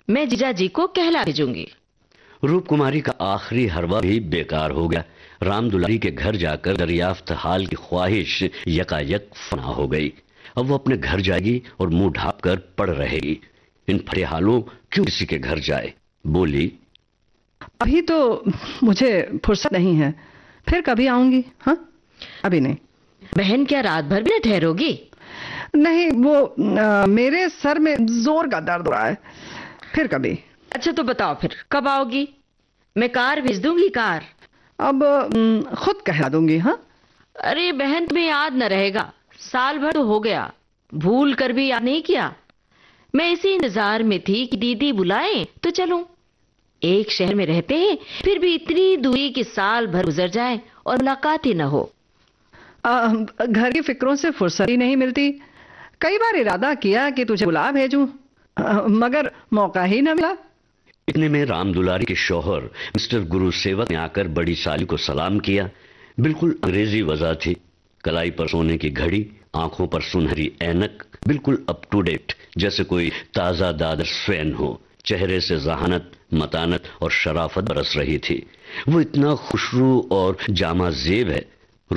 मैं जीजा जी को कहला भेजूंगी। रूप कुमारी का आखिरी हरवा भी बेकार हो गया। राम दुलारी के घर जाकर दरियाफ्त हाल की ख्वाहिश यकायक फना हो गई। अब वो अपने घर जाएगी और मुंह ढांप कर पड़ रहेगी। इन फटे हालों क्यों किसी के घर जाए। बोली, अभी तो मुझे फुर्सत नहीं है, फिर कभी आऊंगी। हाँ, अभी नहीं। बहन क्या रात भर भी न ठहरोगी? नहीं, वो मेरे सर में जोर का दर्द हो रहा है, फिर कभी। अच्छा तो बताओ फिर कब आओगी? मैं कार भेज दूंगी, कार। अब खुद कहला दूंगी। हाँ। अरे बहन, तुम्हें याद न रहेगा, साल भर तो हो गया, भूल कर भी याद नहीं किया। मैं इसी इंतजार में थी कि दीदी बुलाए तो चलूं। एक शहर में रहते हैं, फिर भी इतनी दूरी कि साल भर गुजर जाए और मुलाकात ही न हो। घर की फिक्रों से फुर्सत ही नहीं मिलती। कई बार इरादा किया कि तुझे बुला भेजूं, मगर मौका ही न मिला। इतने में राम दुलारी के शौहर मिस्टर गुरु सेवक ने आकर बड़ी साली को सलाम किया। बिल्कुल अंग्रेजी वजह थी। कलाई पर सोने की घड़ी, आंखों पर सुनहरी ऐनक, बिल्कुल अप टू डेट, जैसे कोई ताजा दादर स्वैन हो। चेहरे से जहानत, मतानत और शराफत बरस रही थी। वो इतना खुशरू और जामा जेब है